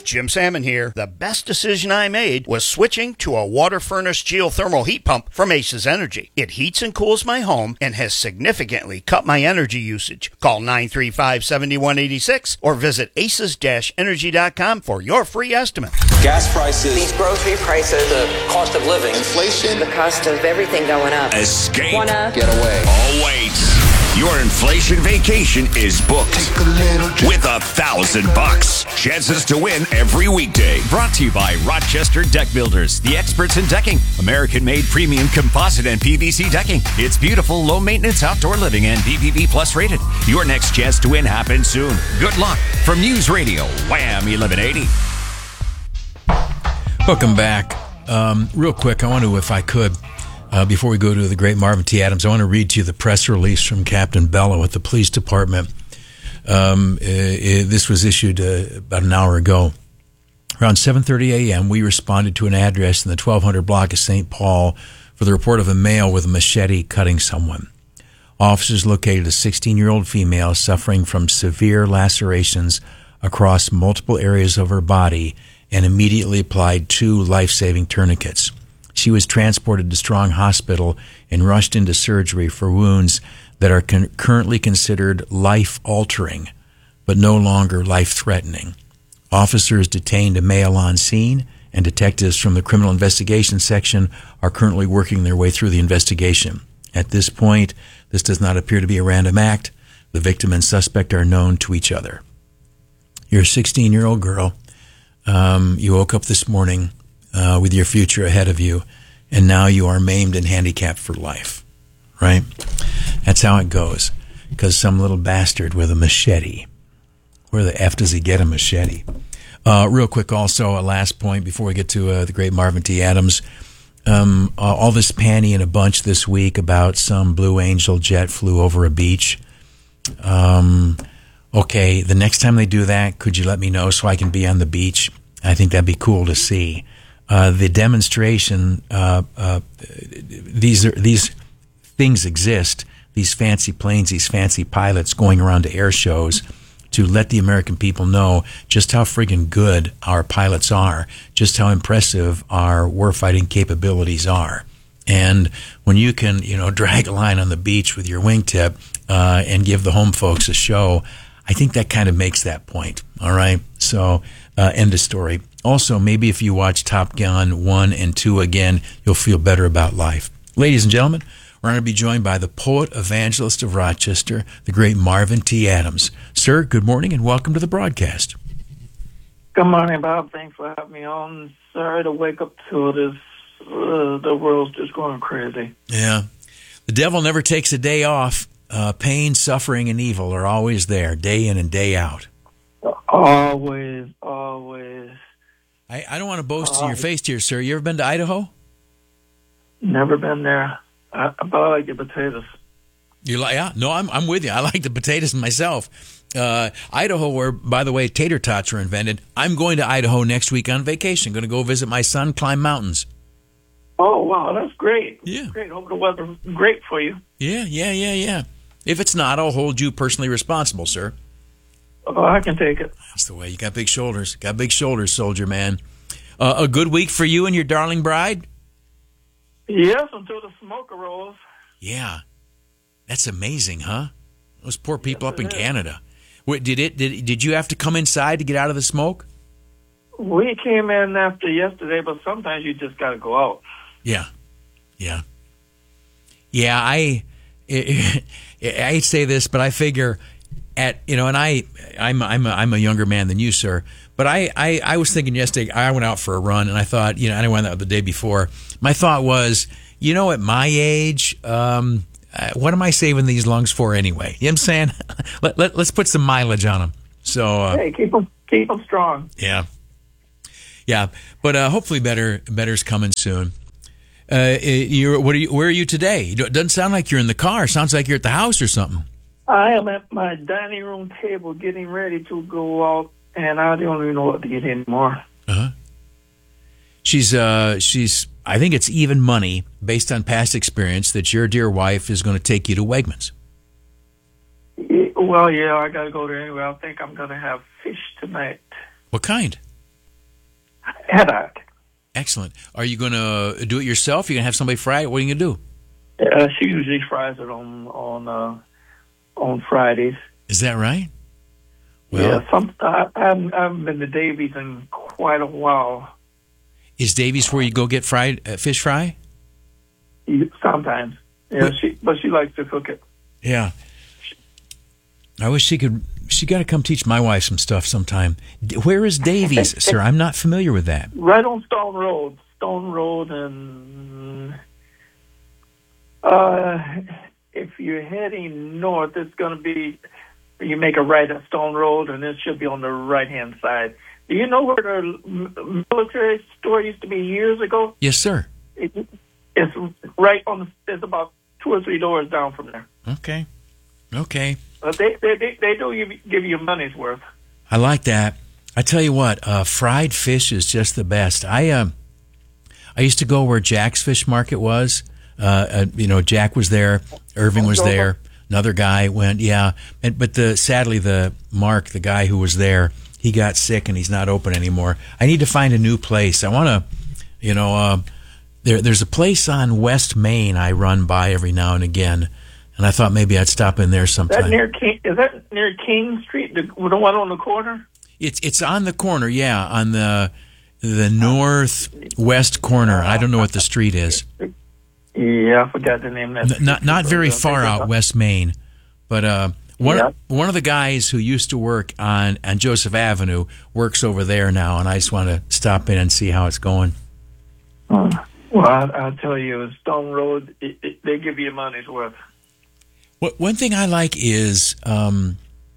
Jim Salmon here. The best decision I made was switching to a water furnace geothermal heat pump from Aces Energy. It heats and cools my home and has significantly cut my energy usage. Call 935-7186 or visit aces-energy.com for your free estimate. Gas prices, these grocery prices, the cost of living, inflation, the cost of everything going up. Escape. Wanna get away. Oh, wait. Your inflation vacation is booked with $1,000. Chances to win every weekday. Brought to you by Rochester Deck Builders, the experts in decking. American-made premium composite and PVC decking. It's beautiful, low-maintenance outdoor living and BBB Plus rated. Your next chance to win happens soon. Good luck from News Radio, Wham 1180. Welcome back. Real quick, I want to, if I could, before we go to the great Marvin T. Adams, I want to read to you the press release from Captain Bello at the police department. This was issued about an hour ago. Around 7:30 a.m., we responded to an address in the 1200 block of St. Paul for the report of a male with a machete cutting someone. Officers located a 16-year-old female suffering from severe lacerations across multiple areas of her body and immediately applied 2 life-saving tourniquets. She was transported to Strong Hospital and rushed into surgery for wounds that are currently considered life-altering, but no longer life-threatening. Officers detained a male on scene, and detectives from the Criminal Investigation Section are currently working their way through the investigation. At this point, this does not appear to be a random act. The victim and suspect are known to each other. You're a 16-year-old girl. You woke up this morning with your future ahead of you, and now you are maimed and handicapped for life, right? That's how it goes, because some little bastard with a machete. Where the F does he get a machete? Real quick, also, a last point before we get to the great Marvin T. Adams. All this panty in a bunch this week about some Blue Angel jet flew over a beach. Okay, the next time they do that, could you let me know so I can be on the beach? I think that'd be cool to see. The demonstration, these things exist, these fancy planes, these fancy pilots going around to air shows to let the American people know just how friggin' good our pilots are, just how impressive our warfighting capabilities are. And when you can, drag a line on the beach with your wingtip and give the home folks a show, I think that kind of makes that point, all right? So, end of story. Also, maybe if you watch Top Gun 1 and 2 again, you'll feel better about life. Ladies and gentlemen, we're going to be joined by the poet evangelist of Rochester, the great Marvin T. Adams. Sir, good morning and welcome to the broadcast. Good morning, Bob. Thanks for having me on. Sorry to wake up to this. The world's just going crazy. Yeah. The devil never takes a day off. Pain, suffering, and evil are always there, day in and day out. Always. I don't want to boast in your face here, sir. You ever been to Idaho? Never been there. But I like the potatoes. You like? Yeah. No, I'm with you. I like the potatoes myself. Idaho, where, by the way, tater tots were invented. I'm going to Idaho next week on vacation. Going to go visit my son, climb mountains. Oh, wow. That's great. Yeah. Great. Hope the weather's great for you. Yeah. If it's not, I'll hold you personally responsible, sir. Oh, I can take it. That's the way. You got big shoulders. Got big shoulders, soldier man. A good week for you and your darling bride? Yes, until the smoker rolls. Yeah. That's amazing, huh? Those poor people up in Canada. Wait, did you have to come inside to get out of the smoke? We came in after yesterday, but sometimes you just got to go out. Yeah. I say this, but I figure and I'm a younger man than you, sir. But I was thinking yesterday, I went out for a run, and I thought, and I went out the day before. My thought was, at my age, what am I saving these lungs for anyway? You know what I'm saying? Let's put some mileage on them. So hey, keep them strong. Yeah. But hopefully better's coming soon. Where are you today? It doesn't sound like you're in the car. It sounds like you're at the house or something. I am at my dining room table getting ready to go out, and I don't even know what to get anymore. Uh-huh. She's I think it's even money, based on past experience, that your dear wife is going to take you to Wegmans. Well, yeah, I got to go there anyway. I think I'm going to have fish tonight. What kind? Haddock. Excellent. Are you going to do it yourself? Are you going to have somebody fry it? What are you going to do? She usually fries it on Fridays. Is that right? Well, I haven't been to Davies in quite a while. Is Davies where you go get fried fish fry? Sometimes. Yeah, but she likes to cook it. Yeah. I wish she could. She got to come teach my wife some stuff sometime. Where is Davies, sir? I'm not familiar with that. Right on Stone Road. Stone Road, and if you're heading north, it's going to be, you make a right at Stone Road, and it should be on the right-hand side. Do you know where the military store used to be years ago? Yes, sir. It's right on. It's about 2 or 3 doors down from there. Okay. They do give you money's worth. I like that. I tell you what, fried fish is just the best. I used to go where Jack's Fish Market was. Jack was there. Irving was there. Another guy went. Yeah, but sadly the guy who was there, he got sick and he's not open anymore. I need to find a new place. I want to, there's a place on West Main I run by every now and again. And I thought maybe I'd stop in there sometime. Is that near King Street, the one on the corner? It's on the corner, yeah, on the northwest corner. I don't know what the street is. Yeah, I forgot the name of that. Not very far out West Main, but one of the guys who used to work on Joseph Avenue works over there now, and I just want to stop in and see how it's going. Well, I'll tell you, Stone Road, they give you money's worth. One thing I like is, I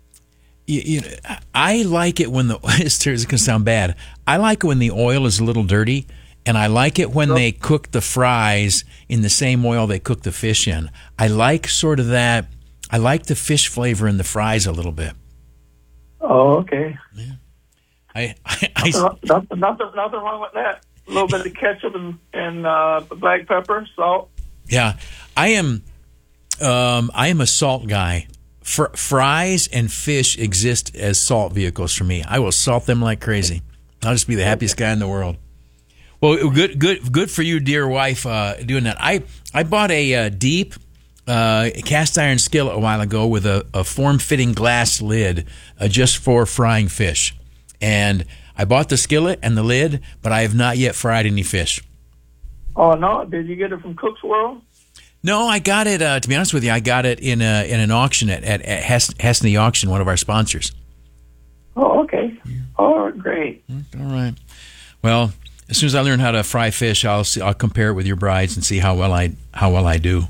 like it when it's going to sound bad. I like it when the oil is a little dirty, and I like it when they cook the fries in the same oil they cook the fish in. I like sort of that. I like the fish flavor in the fries a little bit. Oh, okay. Yeah. Nothing wrong with that. A little bit of ketchup and black pepper, salt. Yeah, I am a salt guy. Fries and fish exist as salt vehicles for me. I will salt them like crazy. I'll just be the happiest guy in the world. Well, good for you, dear wife, doing that. I bought a deep cast iron skillet a while ago with a form-fitting glass lid just for frying fish. And I bought the skillet and the lid, but I have not yet fried any fish. Oh, no? Did you get it from Cook's World? No, I got it, to be honest with you, I got it in an auction at Hessney Auction, one of our sponsors. Oh, okay. Oh, great. All right. Well, as soon as I learn how to fry fish, I'll compare it with your brides and see how well I do.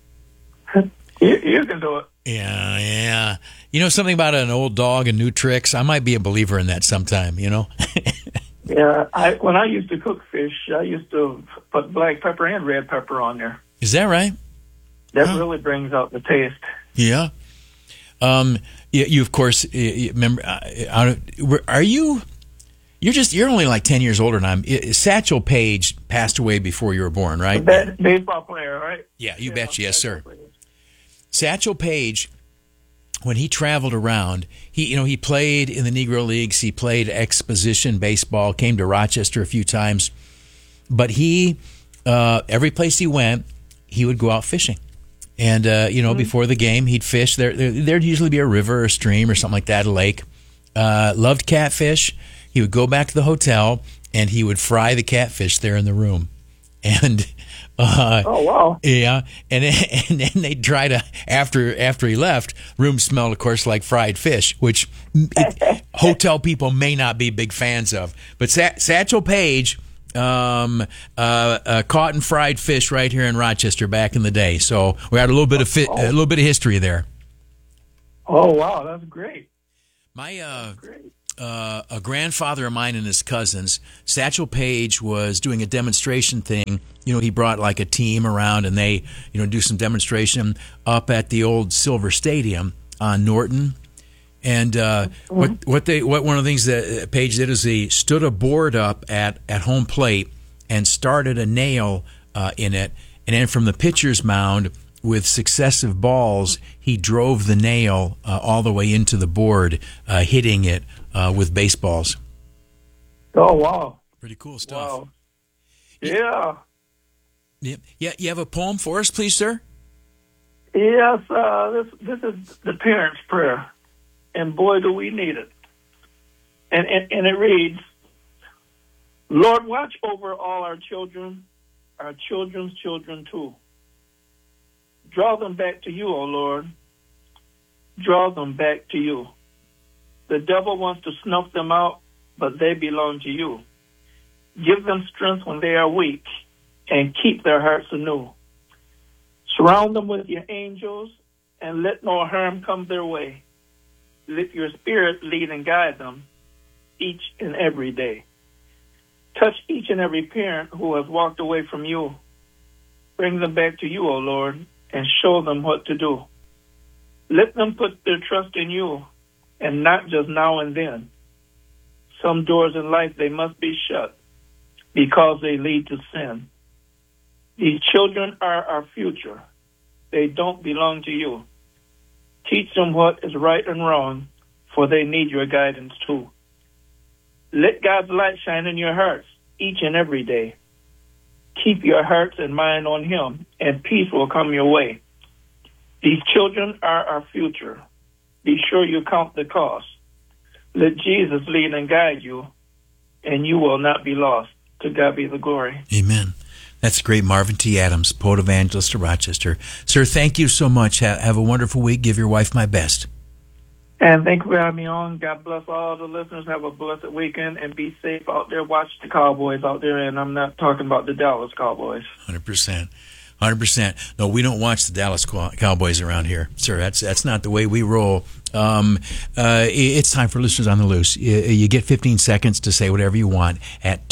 You can do it. Yeah. You know something about an old dog and new tricks? I might be a believer in that sometime, you know? Yeah, when I used to cook fish, I used to put black pepper and red pepper on there. Is that right? That really brings out the taste. Yeah. You of course remember. Are you? You're only like 10 years older than I'm. Satchel Paige passed away before you were born, right? Baseball player, right? Yeah, you bet. Yes, sir. Satchel Paige, when he traveled around, he played in the Negro Leagues. He played exposition baseball. Came to Rochester a few times, but he every place he went, he would go out fishing. And, before the game, he'd fish. There'd usually be a river or a stream or something like that, a lake. Loved catfish. He would go back to the hotel, and he would fry the catfish there in the room. And oh, wow. Yeah. And then they'd try to, after he left, room smelled, of course, like fried fish, which hotel people may not be big fans of. But Satchel Paige caught and fried fish right here in Rochester back in the day. So we had a little bit of history there. Oh, wow, that's great. A grandfather of mine and his cousins, Satchel Paige was doing a demonstration thing. He brought like a team around and they, do some demonstration up at the old Silver Stadium on Norton. And what one of the things that Paige did is he stood a board up at home plate and started a nail in it, and then from the pitcher's mound with successive balls, he drove the nail all the way into the board, hitting it with baseballs. Oh, wow. Pretty cool stuff. Wow. Yeah. Yeah. You have a poem for us, please, sir? Yes, this is the parents' prayer, and boy, do we need it. And it reads, Lord, watch over all our children, our children's children too. Draw them back to you, O Lord. Draw them back to you. The devil wants to snuff them out, but they belong to you. Give them strength when they are weak, and keep their hearts anew. Surround them with your angels, and let no harm come their way. Let your spirit lead and guide them each and every day. Touch each and every parent who has walked away from you. Bring them back to you, O Lord, and show them what to do. Let them put their trust in you, and not just now and then. Some doors in life, they must be shut because they lead to sin. These children are our future. They don't belong to you. Teach them what is right and wrong, for they need your guidance too. Let God's light shine in your hearts each and every day. Keep your hearts and mind on Him, and peace will come your way. These children are our future. Be sure you count the cost. Let Jesus lead and guide you, and you will not be lost. To God be the glory. Amen. That's great. Marvin T. Adams, poet evangelist of Rochester. Sir, thank you so much. Have a wonderful week. Give your wife my best. And thank you for having me on. God bless all the listeners. Have a blessed weekend and be safe out there. Watch the Cowboys out there, and I'm not talking about the Dallas Cowboys. 100%. 100%. No, we don't watch the Dallas Cowboys around here, sir. That's not the way we roll. It's time for Listeners on the Loose. You get 15 seconds to say whatever you want at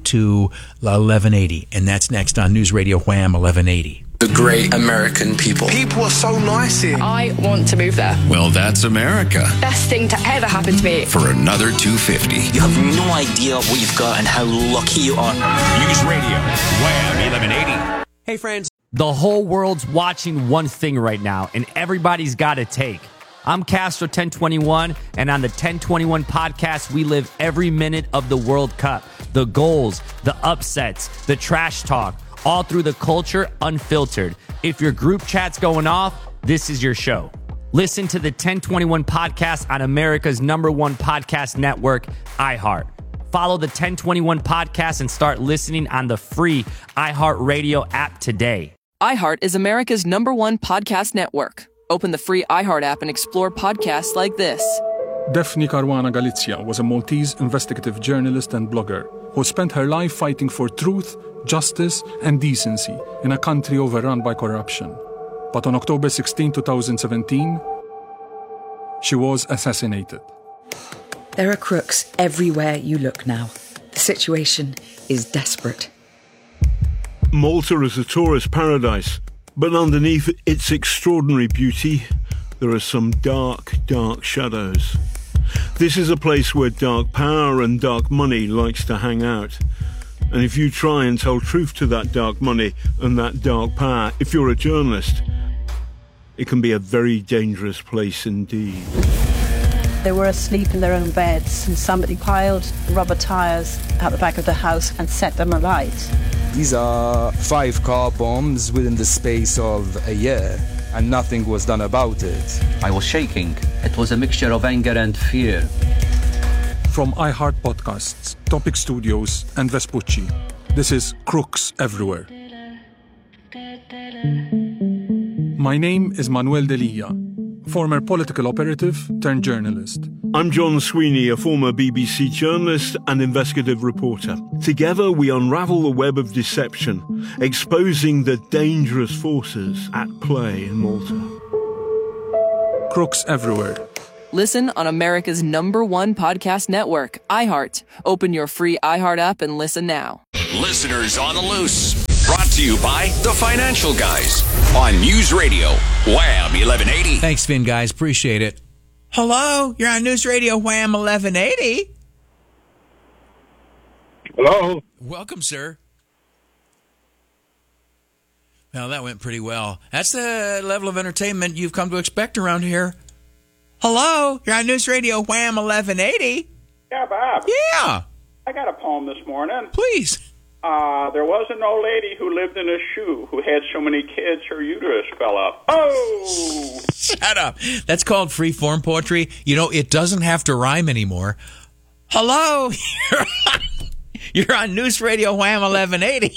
222-1180, and that's next on News Radio Wham 1180. The great American people. People are so nice here. I want to move there. Well, that's America. Best thing to ever happen to me. For another 250. You have no idea what you've got and how lucky you are. News Radio Wham 1180. Hey, friends. The whole world's watching one thing right now, and everybody's got a take. I'm Castro 1021, and on the 1021 podcast, we live every minute of the World Cup. The goals, the upsets, the trash talk, all through the culture, unfiltered. If your group chat's going off, this is your show. Listen to the 1021 podcast on America's #1 podcast network, iHeart. Follow the 1021 podcast and start listening on the free iHeartRadio app today. iHeart is America's #1 podcast network. Open the free iHeart app and explore podcasts like this. Daphne Caruana Galizia was a Maltese investigative journalist and blogger who spent her life fighting for truth, justice, and decency in a country overrun by corruption. But on October 16, 2017, she was assassinated. There are crooks everywhere you look now. The situation is desperate. Malta is a tourist paradise, but underneath its extraordinary beauty, there are some dark, dark shadows. This is a place where dark power and dark money likes to hang out. And if you try and tell truth to that dark money and that dark power, if you're a journalist, it can be a very dangerous place indeed. They were asleep in their own beds, and somebody piled rubber tyres out the back of the house and set them alight. These are 5 car bombs within the space of a year, and nothing was done about it. I was shaking. It was a mixture of anger and fear. From iHeart Podcasts, Topic Studios, and Vespucci, this is Crooks Everywhere. My name is Manuel Delia, former political operative turned journalist. I'm John Sweeney, a former BBC journalist and investigative reporter. Together we unravel the web of deception, exposing the dangerous forces at play in Malta. Crooks Everywhere. Listen on America's #1 podcast network, iHeart. Open your free iHeart app and listen now. Listeners on the Loose. Brought to you by The Financial Guys on News Radio Wham 1180. Thanks, Finn, guys. Appreciate it. Hello, you're on News Radio Wham 1180. Hello. Welcome, sir. Well, that went pretty well. That's the level of entertainment you've come to expect around here. Hello, you're on News Radio Wham 1180. Yeah, Bob. Yeah. I got a poem this morning. Please. There was an old lady who lived in a shoe who had so many kids her uterus fell up. Oh! Shut up. That's called free-form poetry. You know, it doesn't have to rhyme anymore. Hello? You're on News Radio Wham 1180.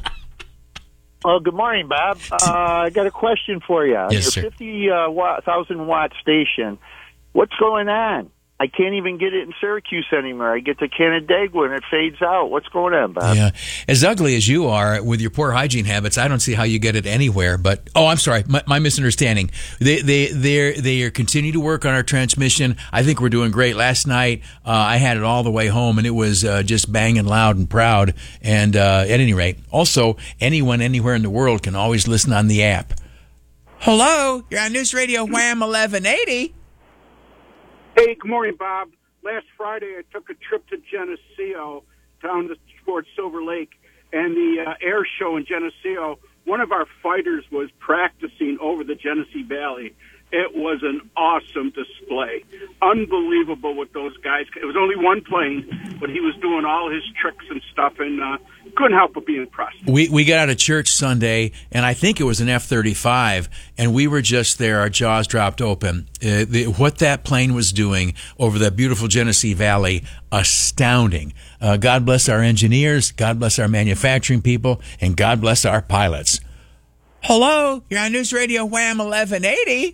Well, good morning, Bob. I got a question for you. Yes, Your sir. 50,000-watt station, what's going on? I can't even get it in Syracuse anymore. I get to Canandaigua and it fades out. What's going on, Bob? Yeah. As ugly as you are with your poor hygiene habits, I don't see how you get it anywhere. But, I'm sorry, my misunderstanding. They are continue to work on our transmission. I think we're doing great. Last night, I had it all the way home, and it was just banging loud and proud. And at any rate, also, anyone anywhere in the world can always listen on the app. Hello, you're on News Radio Wham 1180. Hey, good morning, Bob. Last Friday, I took a trip to Geneseo, down towards Silver Lake, and the air show in Geneseo, one of our fighters was practicing over the Genesee Valley. It was an awesome display. Unbelievable what those guys... It was only one plane, but he was doing all his tricks and stuff, and couldn't help but be impressed. We got out of church Sunday, and I think it was an F-35, and we were just there. Our jaws dropped open. What that plane was doing over that beautiful Genesee Valley, astounding. God bless our engineers, God bless our manufacturing people, and God bless our pilots. Hello, you're on News Radio Wham 1180.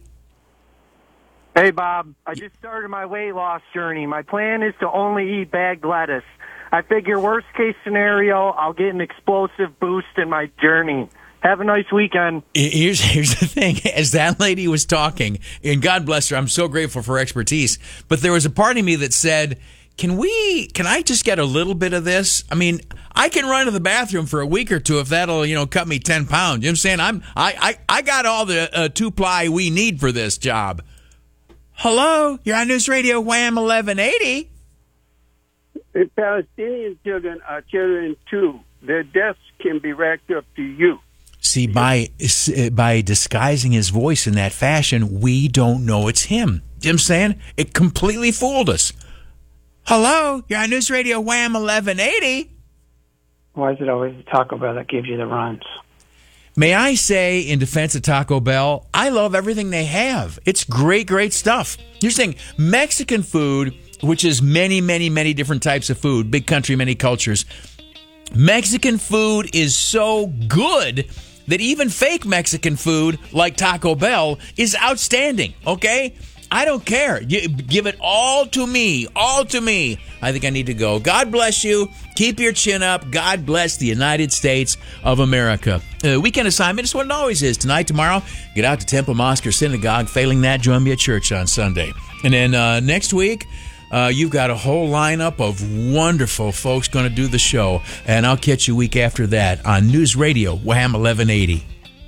Hey, Bob. I just started my weight loss journey. My plan is to only eat bagged lettuce. I figure worst case scenario, I'll get an explosive boost in my journey. Have a nice weekend. Here's the thing. As that lady was talking, and God bless her, I'm so grateful for her expertise, but there was a part of me that said, can I just get a little bit of this? I mean, I can run to the bathroom for a week or two if that'll, cut me 10 pounds. You know what I'm saying? I got all the two-ply we need for this job. Hello, you're on News Radio Wham 1180. The Palestinian children are children too. Their deaths can be racked up to you. See, by disguising his voice in that fashion, we don't know it's him. You know what I'm saying? It completely fooled us. Hello, you're on News Radio Wham 1180. Why is it always the Taco Bell that gives you the runs? May I say, in defense of Taco Bell, I love everything they have. It's great, great stuff. You're saying Mexican food, which is many, many, many different types of food, big country, many cultures. Mexican food is so good that even fake Mexican food, like Taco Bell, is outstanding, okay? I don't care. You give it all to me. All to me. I think I need to go. God bless you. Keep your chin up. God bless the United States of America. Weekend assignment is what it always is. Tonight, tomorrow, get out to Temple Mosque or Synagogue. Failing that, join me at church on Sunday. And then next week, you've got a whole lineup of wonderful folks going to do the show. And I'll catch you week after that on News Radio Wham 1180.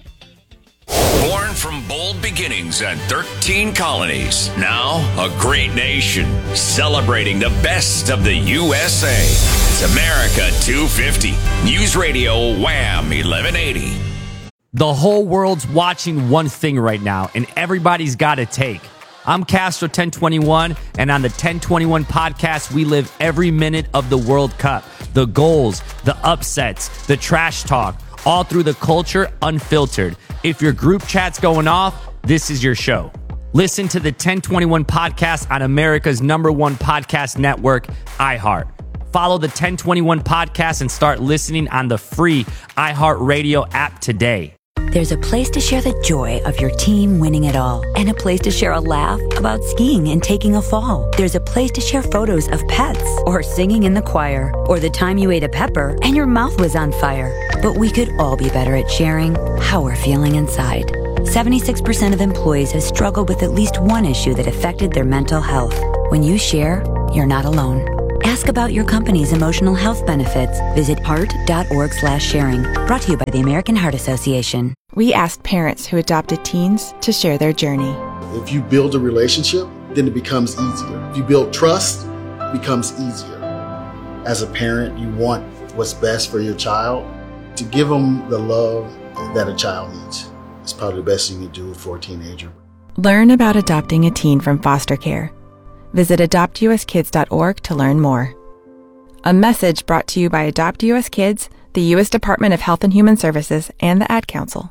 Born from bold beginnings and 13 colonies, now a great nation, celebrating the best of the USA. It's America 250. News Radio Wham 1180. The whole world's watching one thing right now, and everybody's got a take. I'm Castro 1021, and on the 1021 podcast, we live every minute of the World Cup. The goals, the upsets, the trash talk, all through the culture, unfiltered. If your group chat's going off, this is your show. Listen to the 1021 podcast on America's #1 podcast network, iHeart. Follow the 1021 podcast and start listening on the free iHeartRadio app today. There's a place to share the joy of your team winning it all, and a place to share a laugh about skiing and taking a fall. There's a place to share photos of pets, or singing in the choir, or the time you ate a pepper and your mouth was on fire. But we could all be better at sharing how we're feeling inside. 76% of employees have struggled with at least one issue that affected their mental health. When you share, you're not alone. Ask about your company's emotional health benefits. Visit heart.org/sharing. Brought to you by the American Heart Association. We asked parents who adopted teens to share their journey. If you build a relationship, then it becomes easier. If you build trust, it becomes easier. As a parent, you want what's best for your child. To give them the love that a child needs is probably the best thing you can do for a teenager. Learn about adopting a teen from foster care. Visit adoptuskids.org to learn more. A message brought to you by Adopt U.S. Kids, the U.S. Department of Health and Human Services, and the Ad Council.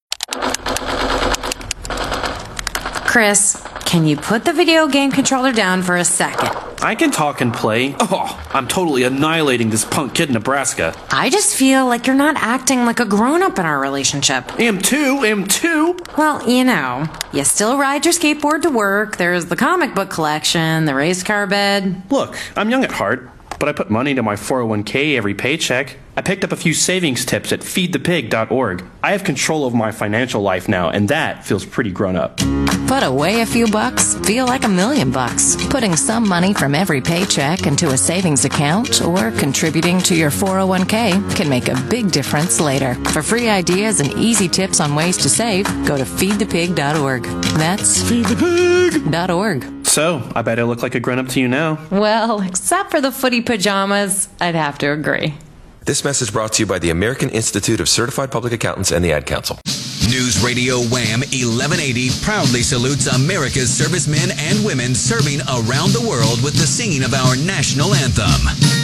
Chris, can you put the video game controller down for a second? I can talk and play. Oh, I'm totally annihilating this punk kid in Nebraska. I just feel like you're not acting like a grown-up in our relationship. Am too. Well, you still ride your skateboard to work, there's the comic book collection, the race car bed. Look, I'm young at heart, but I put money into my 401k every paycheck. I picked up a few savings tips at feedthepig.org. I have control over my financial life now, and that feels pretty grown up. Put away a few bucks, feel like $1 million bucks. Putting some money from every paycheck into a savings account or contributing to your 401k can make a big difference later. For free ideas and easy tips on ways to save, go to feedthepig.org. That's feedthepig.org. So, I bet I look like a grown-up to you now. Well, except for the footy pajamas, I'd have to agree. This message brought to you by the American Institute of Certified Public Accountants and the Ad Council. News Radio Wham 1180 proudly salutes America's servicemen and women serving around the world with the singing of our national anthem.